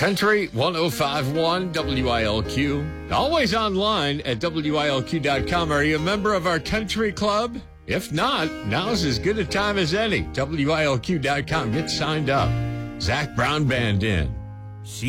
Country 105.1 WILQ. Always online at WILQ.com. Are you a member of our country club? If not, now's as good a time as any. WILQ.com. Get signed up. Zach Brown Band in.